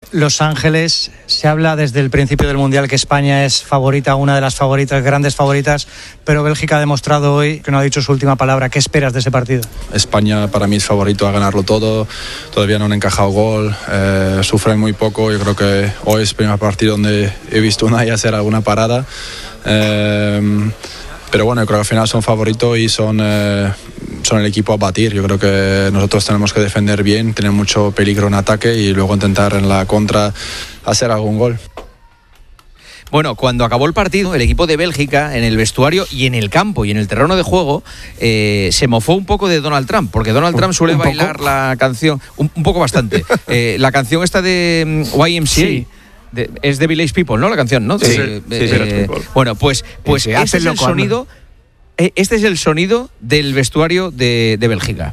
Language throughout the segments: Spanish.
Los Ángeles, se habla desde el principio del Mundial que España es favorita, una de las favoritas, grandes favoritas, pero Bélgica ha demostrado hoy que no ha dicho su última palabra. ¿Qué esperas de ese partido? España para mí es favorito a ganarlo todo, todavía no han encajado gol, sufren muy poco. Yo creo que hoy es el primer partido donde he visto Unai hacer alguna parada, pero bueno, yo creo que al final son favoritos y son el equipo a batir. Yo creo que nosotros tenemos que defender bien, tener mucho peligro en ataque y luego intentar en la contra hacer algún gol. Bueno, cuando acabó el partido, el equipo de Bélgica, en el vestuario y en el campo y en el terreno de juego, se mofó un poco de Donald Trump, porque Donald Trump suele bailar la canción, un poco bastante, la canción esta de YMCA. Sí. Es de Village People, ¿no? La canción, ¿no? Sí. Bueno, pues este es el sonido. Este es el sonido del vestuario de Bélgica.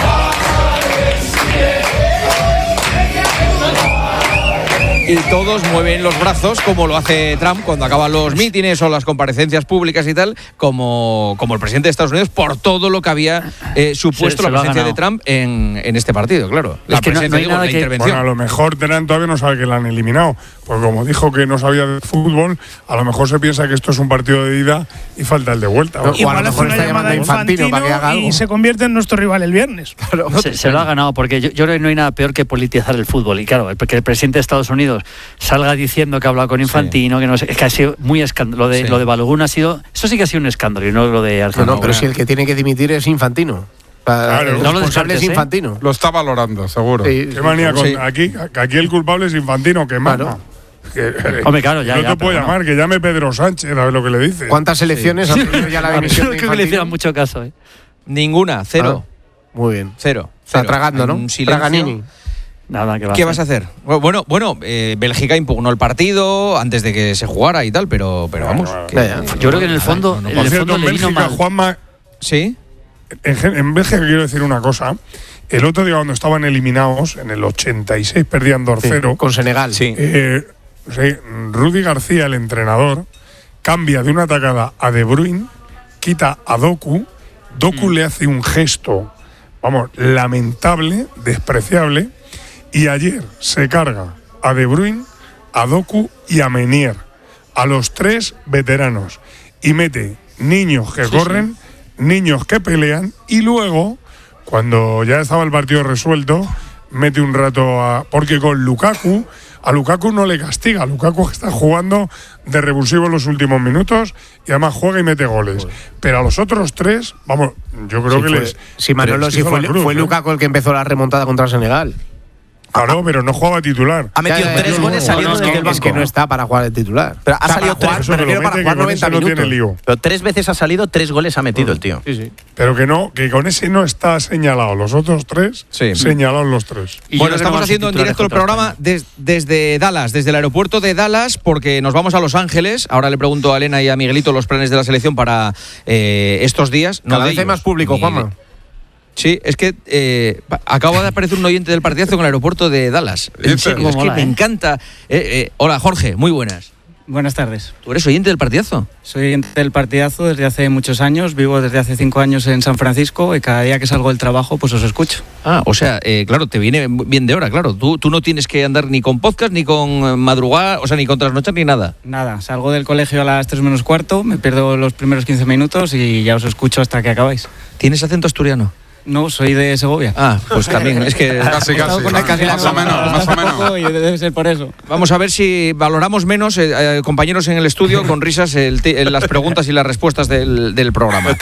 Y todos mueven los brazos como lo hace Trump cuando acaban los mítines o las comparecencias públicas y tal, como el presidente de Estados Unidos, por todo lo que había supuesto la presencia de Trump en este partido, claro. La presencia, la intervención. Bueno, a lo mejor Trump todavía no sabe que la han eliminado, porque como dijo que no sabía de fútbol, a lo mejor se piensa que esto es un partido de ida y falta el de vuelta. Igual a lo mejor está llamando a Infantino para que haga algo. Y se convierte en nuestro rival el viernes. Claro. Se lo ha ganado, porque yo creo que no hay nada peor que politizar el fútbol. Y claro, porque el presidente de Estados Unidos salga diciendo que ha hablado con Infantino, que no sé, es que ha sido muy escándalo. Lo de Balogun ha sido, eso sí que ha sido un escándalo y no lo de Argentina. No, pero si el que tiene que dimitir es Infantino. Claro, el responsable es Infantino. Lo está valorando, seguro. Sí, qué manía con aquí el culpable es Infantino, que manda. Hombre, claro, ya. No te puedo llamar, que llame Pedro Sánchez, a ver lo que le dice. ¿Cuántas elecciones ha tenido ya la dimisión de Infantino? Creo que le hicieron mucho caso. Ninguna, cero. Muy bien. Cero. Está tragando, ¿no? Traganini. Nada, ¿Qué vas a hacer? Bueno, Bélgica impugnó el partido antes de que se jugara y tal, pero vamos. Yo creo que en el fondo, le vino mal. Juanma, ¿sí? En Bélgica quiero decir una cosa. El otro día cuando estaban eliminados, en el 86 perdían 2-0. Con Senegal. Sí. Rudy García, el entrenador, cambia de una atacada a De Bruyne, quita a Doku. Doku le hace un gesto, lamentable, despreciable. Y ayer se carga a De Bruyne, a Doku y a Meunier, a los tres veteranos, y mete niños que corren, niños que pelean, y luego, cuando ya estaba el partido resuelto, mete un rato porque con Lukaku, a Lukaku no le castiga, Lukaku está jugando de revulsivo en los últimos minutos y además juega y mete goles. Pero a los otros tres, yo creo que les... Sí, Manolo, fue Lukaku el que empezó la remontada contra Senegal. Claro, pero no jugaba titular. Ha metido 3 goles saliendo desde el banco. Es que no está para jugar de titular. Pero ha salido 3, me refiero para jugar 90 minutos. Pero 3 veces ha salido, 3 goles ha metido el tío. Sí. Pero que con ese no está señalado. Los otros 3, señalados los 3. Bueno, estamos haciendo en directo el programa desde Dallas, desde el aeropuerto de Dallas, porque nos vamos a Los Ángeles. Ahora le pregunto a Elena y a Miguelito los planes de la selección para estos días. Cada vez hay más público, Juanma. Sí, es que acaba de aparecer un oyente del partidazo en el aeropuerto de Dallas. En serio, es que me encanta. Hola, Jorge, muy buenas. Buenas tardes. ¿Tú eres oyente del partidazo? Soy oyente del partidazo desde hace muchos años. Vivo desde hace 5 años en San Francisco y cada día que salgo del trabajo pues os escucho. O sea, claro, te viene bien de hora, claro. Tú no tienes que andar ni con podcast, ni con madrugada, o sea, ni con trasnochar, ni nada. Nada, salgo del colegio a las 3 menos cuarto, me pierdo los primeros 15 minutos y ya os escucho hasta que acabáis. ¿Tienes acento asturiano? No, soy de Segovia. Pues también, es que... casi, más o menos. Y debe ser por eso. Vamos a ver si valoramos menos, compañeros en el estudio, con risas, las preguntas y las respuestas del programa.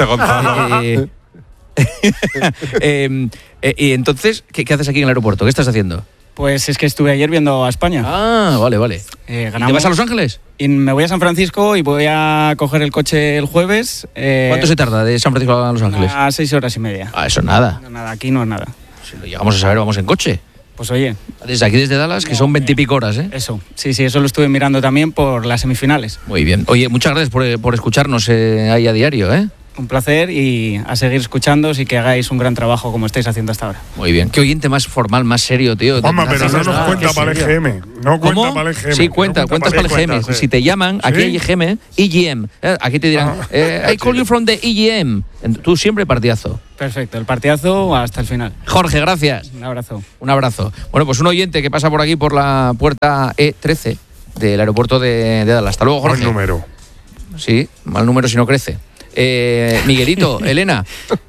Y entonces, ¿qué haces aquí en el aeropuerto? ¿Qué estás haciendo? Pues es que estuve ayer viendo a España. Vale. ¿Y te vas a Los Ángeles? Y me voy a San Francisco y voy a coger el coche el jueves. ¿Cuánto se tarda de San Francisco a Los Ángeles? A 6 horas y media. Eso nada. No, nada, aquí no es nada. Si lo llegamos a saber, vamos en coche. Pues oye. Desde Dallas, que son 20 y pico horas, ¿eh? Eso, sí, eso lo estuve mirando también por las semifinales. Muy bien. Oye, muchas gracias por escucharnos ahí a diario, ¿eh? Un placer y a seguir escuchándoos y que hagáis un gran trabajo como estáis haciendo hasta ahora. Muy bien. Qué oyente más formal, más serio, tío. Juanma, pero no nos cuenta para el EGM. No cuenta para el EGM. Sí, cuentas para el EGM. Si te llaman, aquí hay EGM. Aquí te dirán, I call you from the EGM. Tú siempre partidazo. Perfecto, el partidazo hasta el final. Jorge, gracias. Un abrazo. Un abrazo. Bueno, pues un oyente que pasa por aquí por la puerta E13 del aeropuerto de Dallas. Hasta luego, Jorge. Mal número. Sí, mal número si no crece. Miguelito, Elena,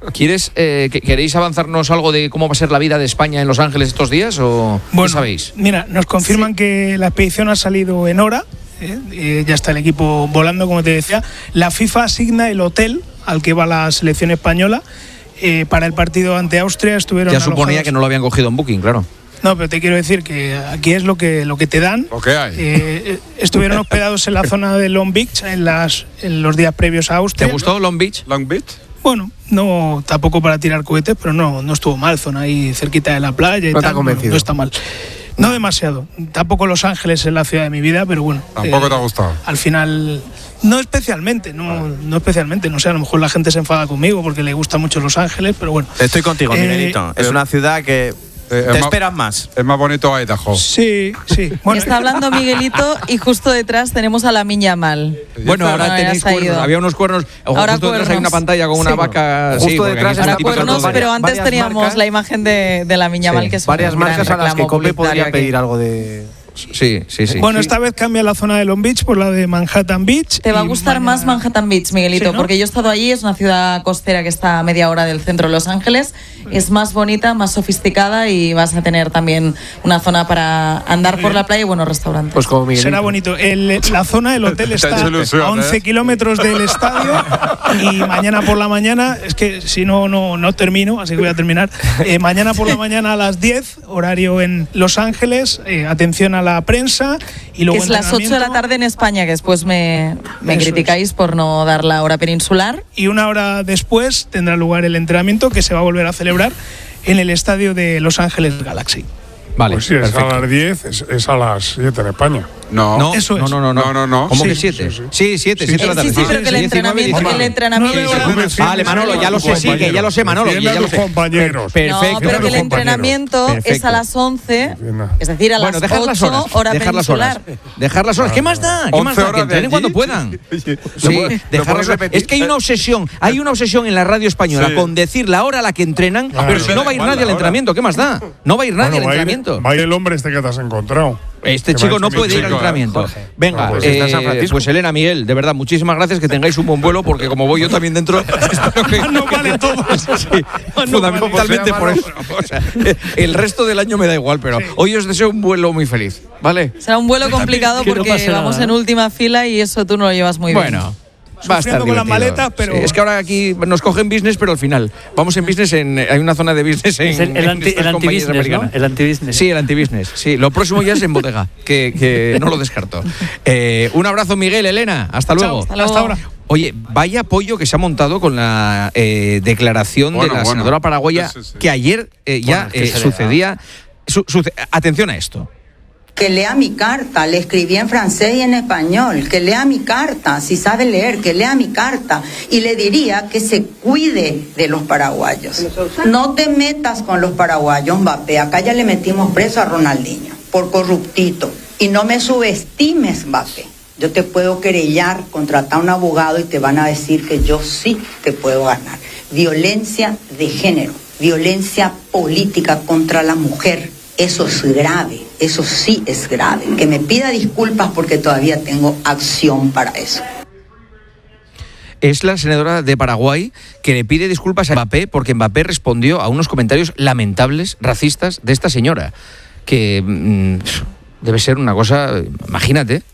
¿queréis avanzarnos algo de cómo va a ser la vida de España en Los Ángeles estos días o bueno, qué sabéis? Mira, nos confirman que la expedición ha salido en hora, ya está el equipo volando, como te decía. La FIFA asigna el hotel al que va la selección española para el partido ante Austria. Estuvieron ya suponía que no lo habían cogido en Booking, claro. No, pero te quiero decir que aquí es lo que te dan. Lo que hay. Estuvieron hospedados en la zona de Long Beach en los días previos a Austria. ¿Te gustó Long Beach? Long Beach. Bueno, no tampoco para tirar cohetes, pero no estuvo mal. Zona ahí cerquita de la playa y tal. No está mal. No demasiado. Tampoco Los Ángeles es la ciudad de mi vida, pero bueno. Tampoco te ha gustado. Al final, no especialmente. No especialmente. No sé, a lo mejor la gente se enfada conmigo porque le gusta mucho Los Ángeles, pero bueno. Estoy contigo, Miguelito. Es una ciudad que te esperas más. Es más bonito Idaho. Sí. Bueno. Está hablando Miguelito y justo detrás tenemos a Lamine Yamal. Bueno, ahora tenéis cuernos. Había unos cuernos. Ahora justo detrás hay una pantalla con una vaca. Justo detrás ahora cuernos, pero antes teníamos marcas, la imagen de Lamine Yamal, que es varias marcas a las que Cope podría pedir algo de... Sí. Bueno, esta vez cambia la zona de Long Beach por la de Manhattan Beach. Te va a gustar más Manhattan Beach, Miguelito, ¿sí, no? Porque yo he estado allí, es una ciudad costera que está a media hora del centro de Los Ángeles. Es más bonita, más sofisticada y vas a tener también una zona para andar por la playa y buenos restaurantes. Pues como Miguelito. Será bonito. La zona del hotel está a 11 kilómetros del estadio y mañana por la mañana, es que si no termino, así que voy a terminar. Mañana por la mañana a las 10, horario en Los Ángeles, atención a la prensa y luego es las 8 de la tarde en España, que después me criticáis por no dar la hora peninsular. Y una hora después tendrá lugar el entrenamiento, que se va a volver a celebrar en el estadio de Los Ángeles Galaxy. Vale, pues si es a las 10, es a las 7 en España. No, eso es. No. ¿Cómo que 7? Sí, 7 de la tarde. Sí, pero que el entrenamiento. Vale, Manolo, ya lo sé, sí, que ya lo sé, Manolo. Ya lo sé. Compañeros. Perfecto. No, pero que el entrenamiento es a las 11, es decir, a las 8, hora peninsular. Dejar las horas. ¿Qué más da? Que entrenen cuando puedan. Sí, dejar las horas. Es que hay una obsesión en la radio española con decir la hora a la que entrenan, pero si no va a ir nadie al entrenamiento, ¿qué más da? No va a ir nadie al entrenamiento. Va a ir el hombre que te has encontrado. Este chico no puede ir al entrenamiento. Venga, pues Elena, Miguel, de verdad, muchísimas gracias, que tengáis un buen vuelo, porque como voy yo también dentro, espero que no vale todo. Sí, fundamentalmente por eso. O sea, el resto del año me da igual, pero hoy os deseo un vuelo muy feliz, ¿vale? Será un vuelo complicado porque vamos en última fila y eso tú no lo llevas muy bien. Bueno. Va a estar con las maletas, pero... Sí, es que ahora aquí nos cogen business, pero al final vamos en business, hay una zona de business en el anti-business, ¿no? El anti-business. Sí, el anti-business. Sí, lo próximo ya es en bodega, que no lo descarto. Un abrazo, Miguel, Elena. Hasta luego. Chao, hasta ahora. Oye, vaya apoyo que se ha montado con la declaración de la senadora paraguaya, que ayer sucedía. Atención a esto. Que lea mi carta, le escribí en francés y en español, que lea mi carta, si sabe leer, que lea mi carta, y le diría que se cuide de los paraguayos. No te metas con los paraguayos, Mbappé, acá ya le metimos preso a Ronaldinho, por corruptito, y no me subestimes, Mbappé. Yo te puedo querellar, contratar a un abogado y te van a decir que yo sí te puedo ganar. Violencia de género, violencia política contra la mujer. Eso es grave, eso sí es grave. Que me pida disculpas porque todavía tengo acción para eso. Es la senadora de Paraguay que le pide disculpas a Mbappé porque Mbappé respondió a unos comentarios lamentables, racistas, de esta señora. Que debe ser una cosa, imagínate,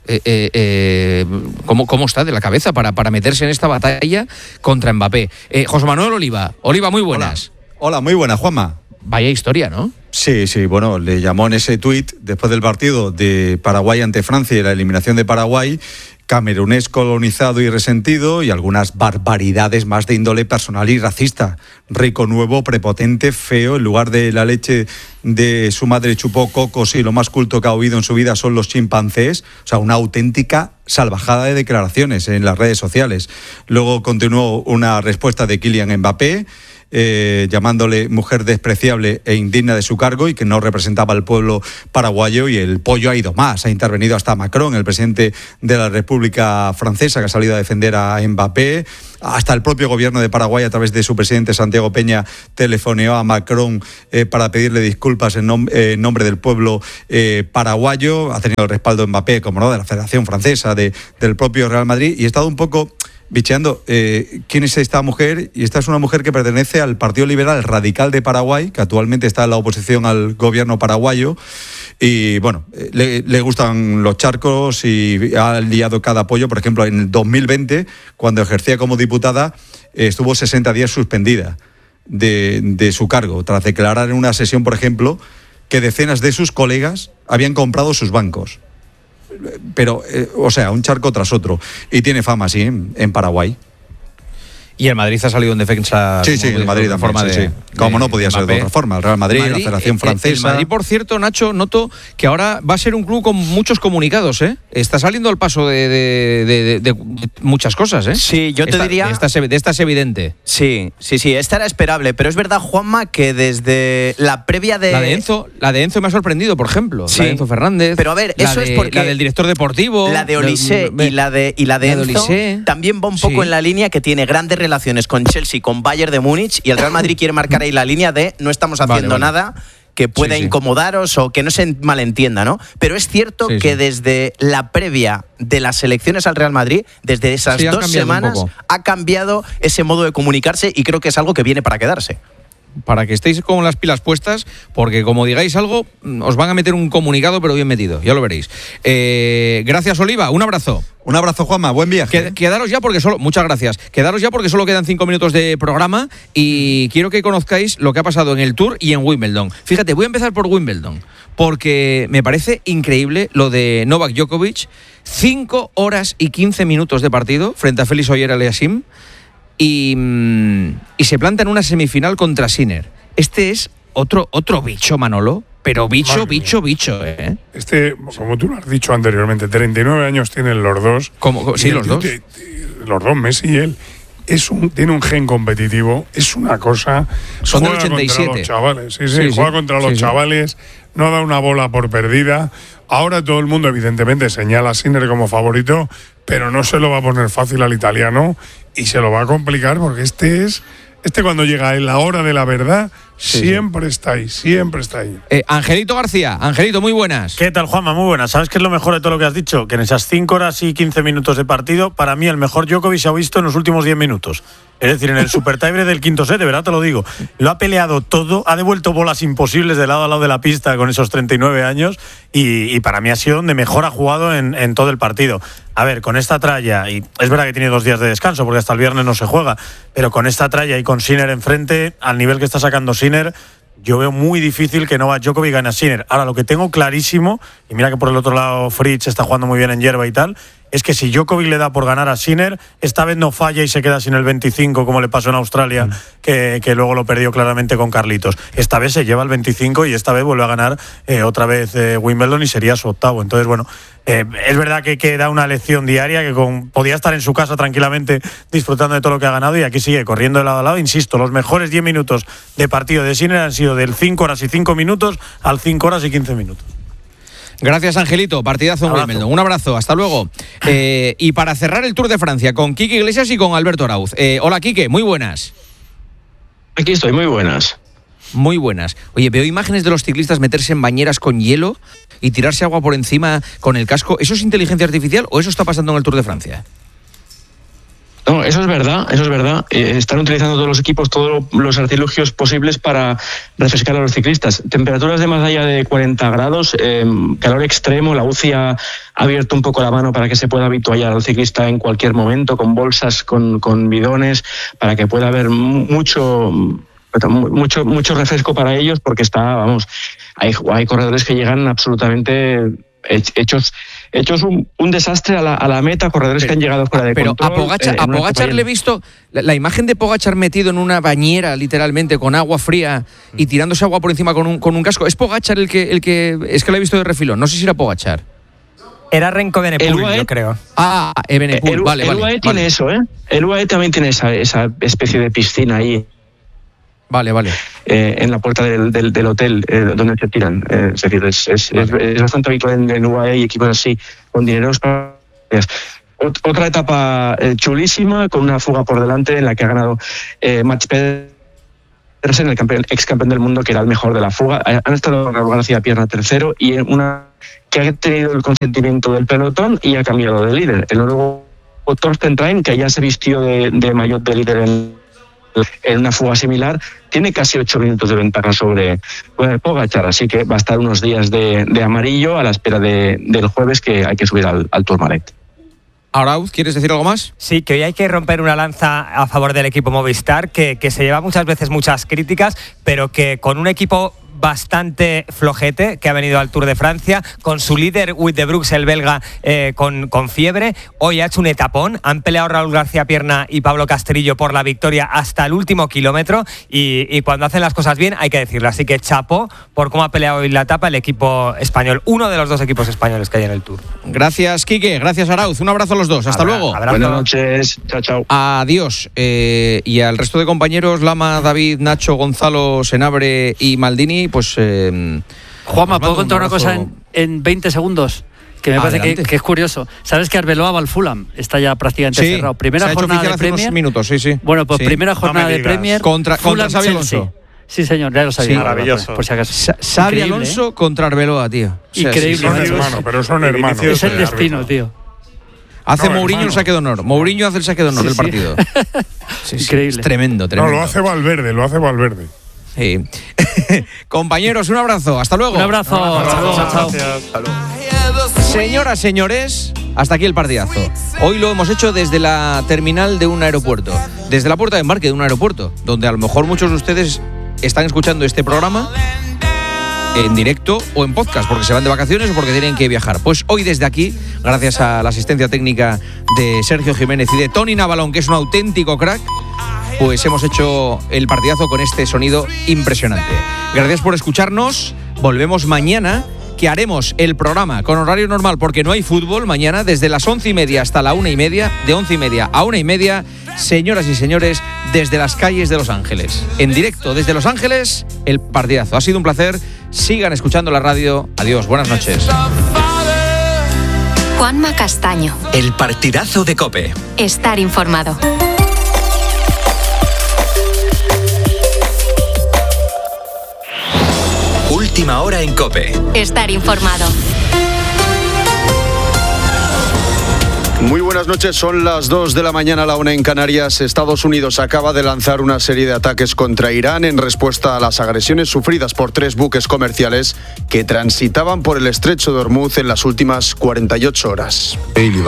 cómo está de la cabeza para meterse en esta batalla contra Mbappé. José Manuel Oliva, muy buenas. Hola, muy buenas, Juanma. Vaya historia, ¿no? Sí, bueno, le llamó en ese tuit después del partido de Paraguay ante Francia y la eliminación de Paraguay camerunés colonizado y resentido, y algunas barbaridades más de índole personal y racista. Rico nuevo, prepotente, feo, en lugar de la leche de su madre chupó cocos y lo más culto que ha oído en su vida son los chimpancés. O sea, una auténtica salvajada de declaraciones en las redes sociales. Luego continuó una respuesta de Kylian Mbappé, llamándole mujer despreciable e indigna de su cargo y que no representaba al pueblo paraguayo, y el pollo ha ido más, ha intervenido hasta Macron, el presidente de la República Francesa, que ha salido a defender a Mbappé. Hasta el propio gobierno de Paraguay, a través de su presidente Santiago Peña, telefoneó a Macron para pedirle disculpas en nombre del pueblo paraguayo. Ha tenido el respaldo de Mbappé, como no, de la Federación Francesa, del propio Real Madrid, y he estado un poco bicheando quién es esta mujer, y esta es una mujer que pertenece al Partido Liberal Radical de Paraguay, que actualmente está en la oposición al gobierno paraguayo, y bueno, le gustan los charcos y ha liado cada pollo. Por ejemplo, en el 2020, cuando ejercía como diputada, estuvo 60 días suspendida de su cargo, tras declarar en una sesión, por ejemplo, que decenas de sus colegas habían comprado sus bancos. Pero, o sea, un charco tras otro. Y tiene fama así en Paraguay. Y el Madrid ha salido en defensa. Sí, el Madrid de forma de como no podía ser de otra forma. El Real Madrid, la Federación Francesa. El Madrid, por cierto, Nacho, noto que ahora va a ser un club con muchos comunicados, ¿eh? Está saliendo al paso de muchas cosas, ¿eh? Sí, yo te diría. De esta es evidente. Sí, esta era esperable, pero es verdad, Juanma, que desde la previa de. La de Enzo me ha sorprendido, por ejemplo. Sí. La de Enzo Fernández. Pero a ver, eso es porque. La del director deportivo. La de Olise y la de Enzo Olise, también va un poco en la línea que tiene grandes relaciones con Chelsea, con Bayern de Múnich, y el Real Madrid quiere marcar ahí la línea de no estamos haciendo nada que pueda incomodaros o que no se malentienda, ¿no? Pero es cierto que desde la previa de las elecciones al Real Madrid, desde esas 2 semanas, ha cambiado ese modo de comunicarse, y creo que es algo que viene para quedarse. Para que estéis con las pilas puestas, porque como digáis algo, os van a meter un comunicado, pero bien metido, ya lo veréis. Gracias, Oliva, un abrazo. Un abrazo, Juanma, buen viaje. Quedaros ya porque muchas gracias. Quedaros ya porque solo quedan 5 minutos de programa y quiero que conozcáis lo que ha pasado en el Tour y en Wimbledon. Fíjate, voy a empezar por Wimbledon, porque me parece increíble lo de Novak Djokovic. 5 horas y 15 minutos de partido frente a Félix Auger-Aliassime. Y se planta en una semifinal contra Sinner. Este es otro bicho, Manolo, pero bicho, ¿eh? Como tú lo has dicho anteriormente, 39 años tienen los dos. Sí, los dos. Los dos, Messi y él. Tiene un gen competitivo, es una cosa. Son del 87. 87. Contra los chavales, juega contra los chavales, no da una bola por perdida. Ahora todo el mundo, evidentemente, señala a Sinner como favorito, pero no se lo va a poner fácil al italiano y se lo va a complicar, porque este cuando llega en la hora de la verdad, siempre está ahí. Angelito García, Angelito, muy buenas. ¿Qué tal, Juanma? Muy buenas. ¿Sabes qué es lo mejor de todo lo que has dicho? Que en esas 5 horas y 15 minutos de partido, para mí el mejor Djokovic se ha visto en los últimos 10 minutos. Es decir, en el super tiebreak del quinto set, de verdad te lo digo. Lo ha peleado todo, ha devuelto bolas imposibles de lado a lado de la pista con esos 39 años y para mí ha sido donde mejor ha jugado en todo el partido. A ver, con esta tralla, y es verdad que tiene 2 días de descanso porque hasta el viernes no se juega, pero con esta tralla y con Sinner enfrente, al nivel que está sacando Sinner, yo veo muy difícil que Novak Djokovic gane a Sinner. Ahora, lo que tengo clarísimo, y mira que por el otro lado Fritz está jugando muy bien en hierba y tal, es que si Djokovic le da por ganar a Sinner, esta vez no falla y se queda sin el 25 como le pasó en Australia, que luego lo perdió claramente con Carlitos. Esta vez se lleva el 25 y esta vez vuelve a ganar otra vez Wimbledon y sería su 8º. Entonces, bueno, es verdad que da una lección diaria, que podía estar en su casa tranquilamente disfrutando de todo lo que ha ganado, y aquí sigue corriendo de lado a lado. Insisto, los mejores 10 minutos de partido de Sinner han sido del 5 horas y 5 minutos al 5 horas y 15 minutos. Gracias, Angelito. Partidazo en Wimbledon. Un abrazo, hasta luego. Y para cerrar el Tour de Francia, con Quique Iglesias y con Alberto Arauz. Hola, Quique, muy buenas. Aquí estoy, muy buenas. Muy buenas. Oye, veo imágenes de los ciclistas meterse en bañeras con hielo y tirarse agua por encima con el casco. ¿Eso es inteligencia artificial o eso está pasando en el Tour de Francia? No, eso es verdad. Están utilizando todos los equipos, todos los artilugios posibles para refrescar a los ciclistas. Temperaturas de más allá de 40 grados, calor extremo. La UCI ha abierto un poco la mano para que se pueda habituallar al ciclista en cualquier momento, con bolsas, con bidones, para que pueda haber mucho refresco para ellos, porque hay corredores que llegan absolutamente hechos hechos un desastre a la meta, corredores que han llegado fuera de control. Pero a Pogačar le he visto la imagen de Pogačar metido en una bañera, literalmente, con agua fría y tirándose agua por encima con un casco. ¿Es Pogačar el que es que lo he visto de refilón? No sé si era Pogačar. Era Renko Evenepoel, yo creo. Ah, Evenepoel, vale. El UAE tiene eso, ¿eh? El UAE también tiene esa especie de piscina ahí. Vale. En la puerta del hotel donde se tiran. Es decir, es bastante habitual en UAE y equipos así, con dineros para... Otra etapa chulísima, con una fuga por delante en la que ha ganado Mats Pedersen, el ex campeón del mundo, que era el mejor de la fuga. Han estado Raúl García Pierna tercero y una que ha tenido el consentimiento del pelotón y ha cambiado de líder. El noruego Torsten Train, que ya se vistió de maillot de líder en una fuga similar, tiene casi 8 minutos de ventaja sobre Pogačar, así que va a estar unos días de amarillo a la espera del jueves, que hay que subir al Tourmalet. Arauz, ¿quieres decir algo más? Sí, que hoy hay que romper una lanza a favor del equipo Movistar, que se lleva muchas veces muchas críticas, pero que con un equipo bastante flojete, que ha venido al Tour de Francia, con su líder Wout de Brooks, el belga, con fiebre. Hoy ha hecho un etapón, han peleado Raúl García Pierna y Pablo Castrillo por la victoria hasta el último kilómetro, y cuando hacen las cosas bien hay que decirlo, así que chapo por cómo ha peleado hoy la etapa el equipo español, uno de los dos equipos españoles que hay en el Tour. Gracias, Quique, gracias, Arauz, un abrazo a los dos, hasta luego. Abrazo. Buenas noches, chao. Adiós, y al resto de compañeros, Lama, David, Nacho, Gonzalo, Senabre y Maldini, pues... Juanma, ¿puedo contar una cosa en 20 segundos? Que me parece que es curioso. ¿Sabes que Arbeloa va al Fulham? Está ya prácticamente cerrado. Primera jornada de Premier. Minutos, sí. Bueno, pues primera jornada de Premier. Contra Xabi Alonso. Sí, señor, ya lo sabía. Sí, maravilloso. Por si acaso. Xabi Alonso contra Arbeloa, tío. Increíble. Son hermanos. Es el destino, tío. Hace Mourinho el saque de honor. Mourinho hace el saque de honor del partido. Increíble. Es tremendo. No, lo hace Valverde. Sí. Compañeros, un abrazo. Hasta luego. Un abrazo. Chao. Señoras, señores, hasta aquí el partidazo. Hoy lo hemos hecho desde la terminal de un aeropuerto, desde la puerta de embarque de un aeropuerto, donde a lo mejor muchos de ustedes están escuchando este programa en directo o en podcast, porque se van de vacaciones o porque tienen que viajar. Pues hoy desde aquí, gracias a la asistencia técnica de Sergio Jiménez y de Tony Navalón, que es un auténtico crack, pues hemos hecho el partidazo con este sonido impresionante. Gracias por escucharnos. Volvemos mañana, que haremos el programa con horario normal porque no hay fútbol. Mañana desde las 11:30 hasta la 1:30, de 11:30 a 1:30, señoras y señores, desde las calles de Los Ángeles. En directo desde Los Ángeles, el partidazo. Ha sido un placer. Sigan escuchando la radio. Adiós, buenas noches. Juanma Castaño. El partidazo de COPE. Estar informado. Última hora en COPE. Estar informado. Muy buenas noches, son las 2 de la mañana, la 1 en Canarias. Estados Unidos acaba de lanzar una serie de ataques contra Irán en respuesta a las agresiones sufridas por 3 buques comerciales que transitaban por el estrecho de Hormuz en las últimas 48 horas.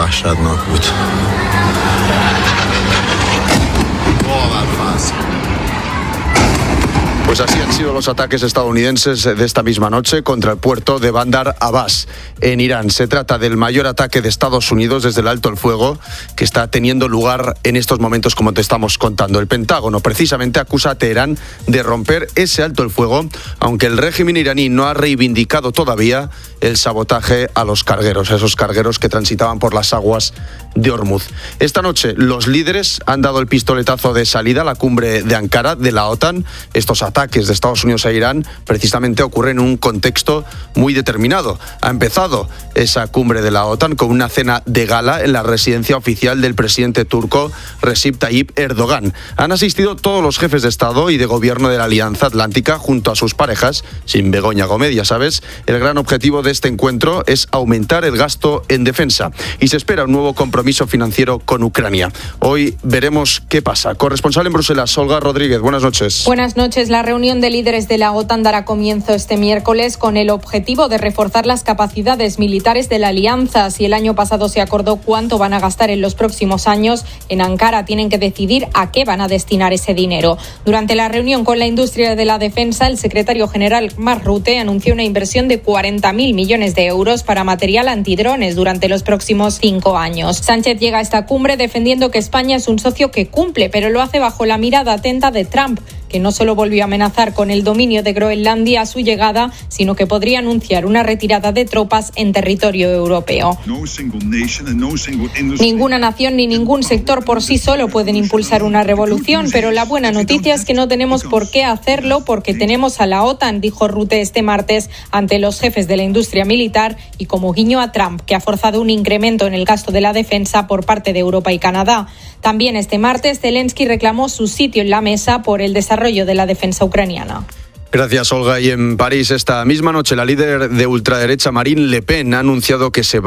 Pues así han sido los ataques estadounidenses de esta misma noche contra el puerto de Bandar Abbas, en Irán. Se trata del mayor ataque de Estados Unidos desde el alto el fuego que está teniendo lugar en estos momentos, como te estamos contando. El Pentágono precisamente acusa a Teherán de romper ese alto el fuego, aunque el régimen iraní no ha reivindicado todavía el sabotaje a los cargueros, a esos cargueros que transitaban por las aguas de Hormuz. Esta noche los líderes han dado el pistoletazo de salida a la cumbre de Ankara de la OTAN. Estos ataques de Estados Unidos a Irán precisamente ocurren en un contexto muy determinado. Ha empezado esa cumbre de la OTAN con una cena de gala en la residencia oficial del presidente turco Recep Tayyip Erdogan. Han asistido todos los jefes de Estado y de Gobierno de la Alianza Atlántica junto a sus parejas, sin Begoña Gómez, ya sabes. El gran objetivo de este encuentro es aumentar el gasto en defensa y se espera un nuevo compromiso financiero con Ucrania. Hoy veremos qué pasa. Corresponsal en Bruselas, Olga Rodríguez, buenas noches. Buenas noches. La reunión de líderes de la OTAN dará comienzo este miércoles con el objetivo de reforzar las capacidades militares de la alianza. Si el año pasado se acordó cuánto van a gastar en los próximos años, en Ankara tienen que decidir a qué van a destinar ese dinero. Durante la reunión con la industria de la defensa, el secretario general Mark Rutte anunció una inversión de 40.000 millones de euros para material antidrones durante los próximos 5 años. Sánchez llega a esta cumbre defendiendo que España es un socio que cumple, pero lo hace bajo la mirada atenta de Trump, que no solo volvió a amenazar con el dominio de Groenlandia a su llegada, sino que podría anunciar una retirada de tropas en territorio europeo. Ninguna nación ni ningún sector por sí solo pueden impulsar una revolución, pero la buena noticia es que no tenemos por qué hacerlo porque tenemos a la OTAN, dijo Rutte este martes ante los jefes de la industria militar y como guiño a Trump, que ha forzado un incremento en el gasto de la defensa por parte de Europa y Canadá. También este martes Zelensky reclamó su sitio en la mesa por el desarrollo de la defensa ucraniana. Gracias, Olga. Y en París, esta misma noche, la líder de ultraderecha Marine Le Pen ha anunciado que se va